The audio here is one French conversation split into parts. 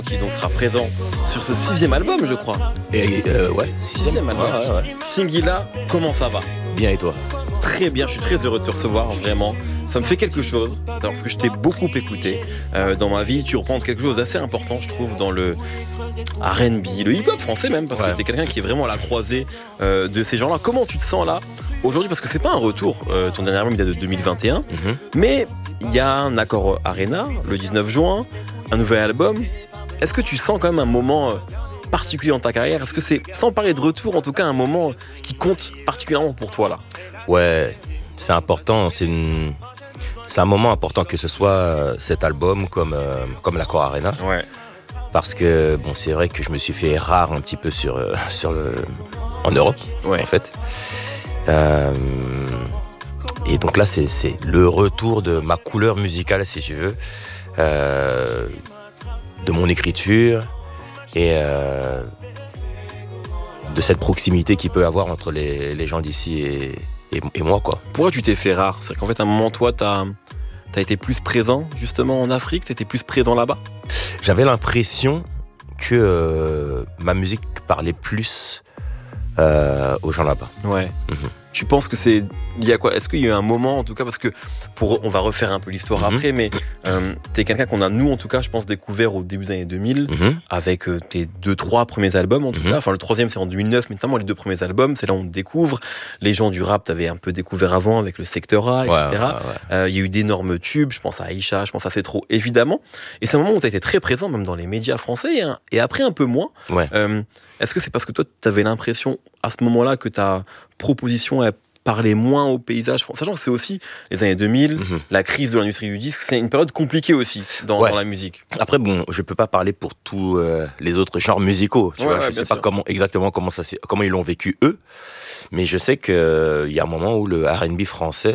qui donc sera présent sur ce 6e album, je crois. Et ouais, 6e album. Ouais. Singila, comment ça va? Bien, et toi? Très bien, je suis très heureux de te recevoir, vraiment. Ça me fait quelque chose, parce que je t'ai beaucoup écouté dans ma vie. Tu représentes quelque chose d'assez important, je trouve, dans le R&B, le hip-hop français même, parce que t'es quelqu'un qui est vraiment à la croisée de ces gens-là. Comment tu te sens là aujourd'hui? Parce que c'est pas un retour, ton dernier album il date de 2021, mais il y a un accord Arena le 19 juin, un nouvel album. Est-ce que tu sens quand même un moment particulier dans ta carrière? Est-ce que c'est, sans parler de retour, en tout cas un moment qui compte particulièrement pour toi là? Ouais, c'est important, c'est un moment important que ce soit cet album comme l'Accor Arena. Ouais. Parce que bon, c'est vrai que je me suis fait rare un petit peu en Europe, en fait. Et donc là, c'est le retour de ma couleur musicale, si tu veux, de mon écriture et de cette proximité qu'il peut avoir entre les gens d'ici et moi, quoi. Pourquoi tu t'es fait rare? C'est qu'en fait, à un moment, toi, t'as été plus présent, justement, en Afrique? T'étais plus présent là-bas? J'avais l'impression que ma musique parlait plus aux gens là-bas. Ouais. Tu penses que c'est lié à quoi? Est-ce qu'il y a eu un moment, en tout cas, parce que on va refaire un peu l'histoire après, mais t'es quelqu'un qu'on a, nous, en tout cas, je pense, découvert au début des années 2000, avec tes 2-3 premiers albums, en tout cas. Enfin, le troisième, c'est en 2009, mais notamment les 2 premiers albums, c'est là où on te découvre. Les gens du rap, t'avais un peu découvert avant avec le Secteur A, etc. Il y a eu d'énormes tubes, je pense à Aïcha, je pense à C'est Trop, évidemment. Et c'est un moment où t'as été très présent, même dans les médias français, hein, et après un peu moins. Ouais. Est-ce que c'est parce que toi, t'avais l'impression, à ce moment-là, que ta proposition elle parlait moins au paysage, sachant que c'est aussi les années 2000, la crise de l'industrie du disque, c'est une période compliquée aussi dans la musique. Après, bon, je peux pas parler pour tous les autres genres musicaux, tu vois, je sais pas exactement comment ils l'ont vécu eux, mais je sais qu'il y a un moment où le R&B français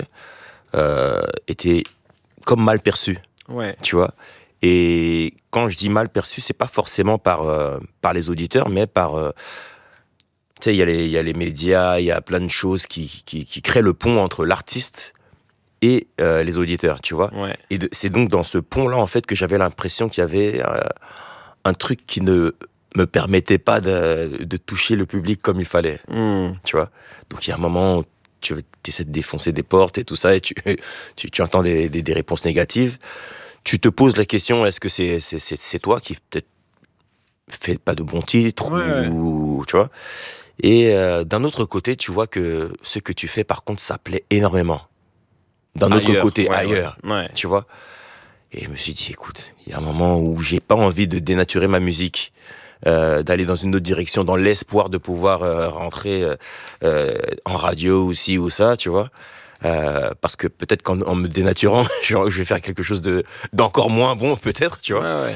était comme mal perçu, tu vois. Et quand je dis mal perçu, c'est pas forcément par les auditeurs, mais par tu sais, il y a les médias, il y a plein de choses qui créent le pont entre l'artiste et les auditeurs, tu vois. Et c'est donc dans ce pont-là, en fait, que j'avais l'impression qu'il y avait un truc qui ne me permettait pas de toucher le public comme il fallait, tu vois. Donc il y a un moment où tu essaies de défoncer des portes et tout ça, et tu entends des réponses négatives. Tu te poses la question, est-ce que c'est toi qui peut-être fait pas de bons titres ou tu vois. Et d'un autre côté, tu vois que ce que tu fais, par contre, ça plaît énormément. D'un autre côté, ailleurs, tu vois. Et je me suis dit, écoute, il y a un moment où j'ai pas envie de dénaturer ma musique, d'aller dans une autre direction, dans l'espoir de pouvoir rentrer en radio aussi ou ça, tu vois. Parce que peut-être qu'en me dénaturant, je vais faire quelque chose d'encore moins bon, peut-être, tu vois.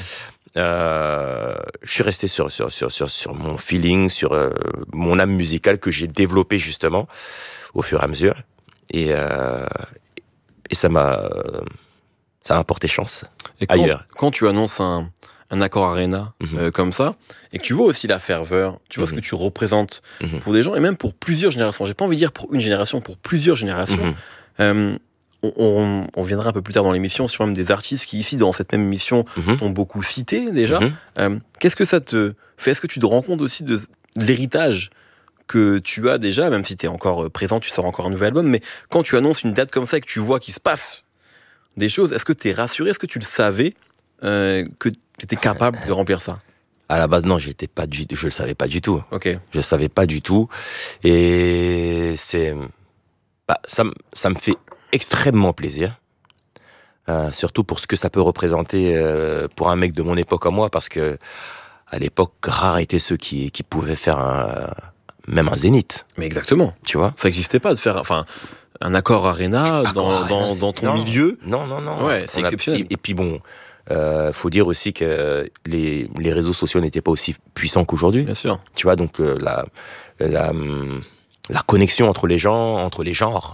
Je suis resté sur mon feeling, sur mon âme musicale que j'ai développée justement au fur et à mesure, et ça m'a porté chance. Et ailleurs. Quand tu annonces un accord Arena comme ça, et que tu vois aussi la ferveur, tu vois ce que tu représentes pour des gens, et même pour plusieurs générations, j'ai pas envie de dire pour une génération, pour plusieurs générations, on viendra un peu plus tard dans l'émission sur même des artistes qui, ici, dans cette même émission, t'ont beaucoup cité déjà. Qu'est-ce que ça te fait? Est-ce que tu te rends compte aussi de l'héritage que tu as déjà, même si tu es encore présent, tu sors encore un nouvel album, mais quand tu annonces une date comme ça et que tu vois qu'il se passe des choses, est-ce que tu es rassuré? Est-ce que tu le savais que tu étais capable de remplir ça? À la base, non, je le savais pas du tout. Ok. Je le savais pas du tout. Et ça me fait extrêmement plaisir. Surtout pour ce que ça peut représenter pour un mec de mon époque à moi, parce que à l'époque, rares étaient ceux qui pouvaient faire même un zénith. Mais exactement. Tu vois? Ça n'existait pas de faire un accord Arena dans ton milieu. Non. Ouais, c'est exceptionnel. Et puis bon, faut dire aussi que les réseaux sociaux n'étaient pas aussi puissants qu'aujourd'hui. Bien sûr. Tu vois, donc la connexion entre les gens, entre les genres.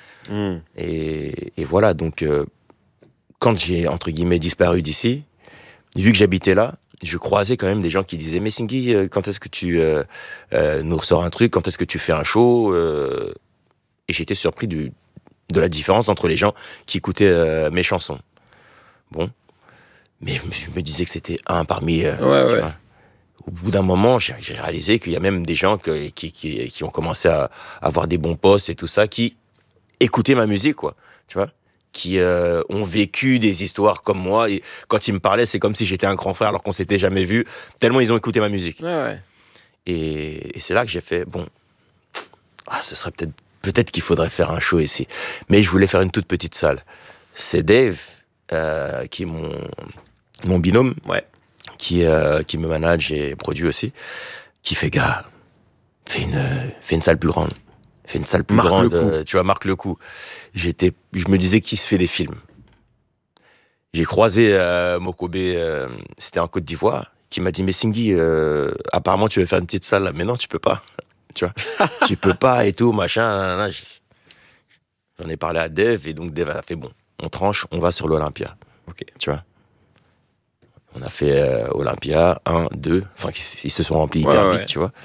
Et voilà, donc quand j'ai, entre guillemets, disparu d'ici, vu que j'habitais là, je croisais quand même des gens qui disaient « Mais Singhi, quand est-ce que tu nous ressors un truc? Quand est-ce que tu fais un show ?» Et j'étais surpris de la différence entre les gens qui écoutaient mes chansons. Bon. Mais je me disais que c'était un parmi... ouais. Au bout d'un moment, j'ai réalisé qu'il y a même des gens qui ont commencé à avoir des bons postes et tout ça, qui écoutaient ma musique, quoi. Tu vois, qui ont vécu des histoires comme moi. Et quand ils me parlaient, c'est comme si j'étais un grand frère alors qu'on s'était jamais vu, tellement ils ont écouté ma musique. Ouais. Et c'est là que j'ai fait, bon, ce serait peut-être qu'il faudrait faire un show ici. Mais je voulais faire une toute petite salle. C'est Dave, qui est mon binôme, qui me manage et produit aussi, qui fait, gars, fais une salle plus grande. Fais une salle plus grande, tu vois, marque le coup. Je me disais, qui se fait des films? J'ai croisé Mokobé, c'était en Côte d'Ivoire, qui m'a dit, mais Singhi, apparemment tu veux faire une petite salle là. Mais non, tu peux pas. Tu vois, tu peux pas et tout, machin. J'en ai parlé à Dave, et donc Dave a fait, bon, on tranche, on va sur l'Olympia. Ok. Tu vois. On a fait Olympia, 1, 2, enfin, ils se sont remplis hyper vite, tu vois.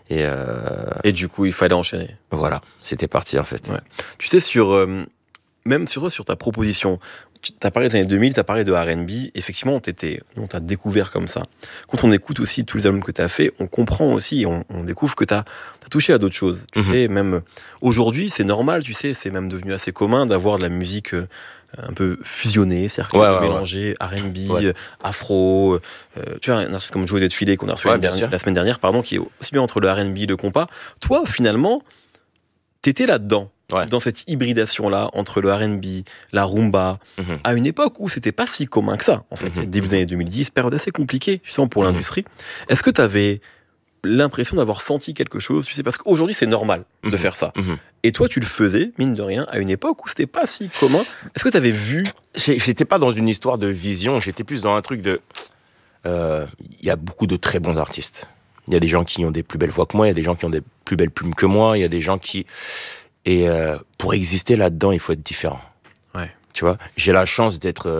Et du coup, il fallait enchaîner. Voilà, c'était parti en fait. Ouais. Tu sais, même sur toi, sur ta proposition, tu as parlé des années 2000, tu as parlé de R&B, effectivement, on t'a découvert comme ça. Quand on écoute aussi tous les albums que tu as fait, on comprend aussi, on découvre que tu as touché à d'autres choses. Tu sais, même aujourd'hui, c'est normal, tu sais, c'est même devenu assez commun d'avoir de la musique un peu fusionnée, c'est-à-dire mélanger R&B, afro. Tu vois, un artiste comme Joey Défilé qu'on a reçu la semaine dernière, qui est aussi bien entre le R&B et le compas. Toi, finalement, t'étais là-dedans. Dans cette hybridation-là entre le R&B, la rumba, à une époque où c'était pas si commun que ça, en fait. Début des années 2010, période assez compliquée, tu sais, pour l'industrie. Est-ce que tu avais l'impression d'avoir senti quelque chose, tu sais, parce qu'aujourd'hui c'est normal de faire ça. Et toi, tu le faisais, mine de rien, à une époque où c'était pas si commun. Est-ce que tu avais vu? J'étais pas dans une histoire de vision, j'étais plus dans un truc de... Il y a beaucoup de très bons artistes. Il y a des gens qui ont des plus belles voix que moi, il y a des gens qui ont des plus belles plumes que moi, il y a des gens qui... Et pour exister là-dedans, il faut être différent. Ouais. Tu vois, j'ai la chance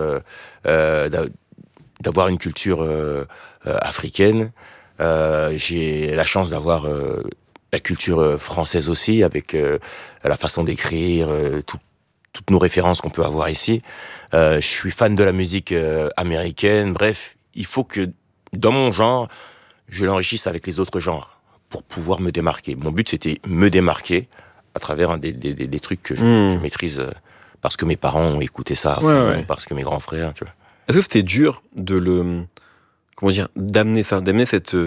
d'avoir une culture africaine. J'ai la chance d'avoir la culture française aussi, avec la façon d'écrire, toutes nos références qu'on peut avoir ici. Je suis fan de la musique américaine. Bref, il faut que, dans mon genre, je l'enrichisse avec les autres genres pour pouvoir me démarquer. Mon but, c'était me démarquer à travers des trucs que je maîtrise parce que mes parents ont écouté ça à fond, parce que mes grands frères, tu vois. Est-ce que c'était dur d'amener cette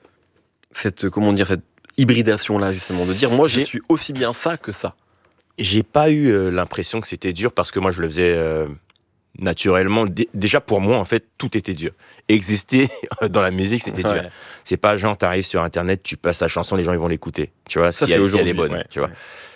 hybridation-là, justement, de dire, moi, je suis aussi bien ça que ça? J'ai pas eu l'impression que c'était dur, parce que moi, je le faisais naturellement. Déjà, pour moi, en fait, tout était dur. Exister dans la musique, c'était dur. C'est pas genre, t'arrives sur Internet, tu passes la chanson, les gens, ils vont l'écouter. Tu vois, si elle est bonne, tu vois.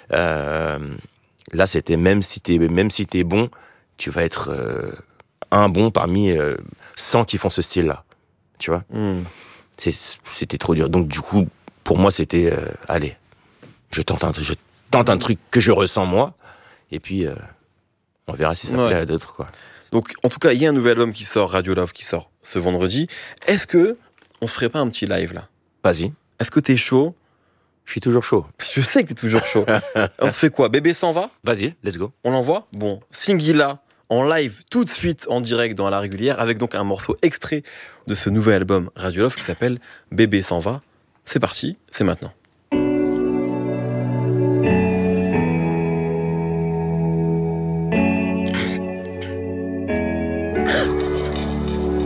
Là, c'était même si t'es bon, tu vas être un bon parmi 100 qui font ce style-là. Tu vois. C'était trop dur. Donc, du coup, pour moi, c'était allez, je tente un truc que je ressens moi, et puis on verra si ça plaît à d'autres, quoi. Donc, en tout cas, il y a un nouvel album qui sort, Radio Love, qui sort ce vendredi. Est-ce que on se ferait pas un petit live là? Vas-y. Est-ce que t'es chaud? Je suis toujours chaud. Je sais que t'es toujours chaud. On se fait quoi? Bébé s'en va? Vas-y, let's go. On l'envoie? Bon, Singhi là, en live, tout de suite, en direct dans la régulière, avec donc un morceau extrait de ce nouvel album Radio Love qui s'appelle Bébé s'en va. C'est parti, c'est maintenant.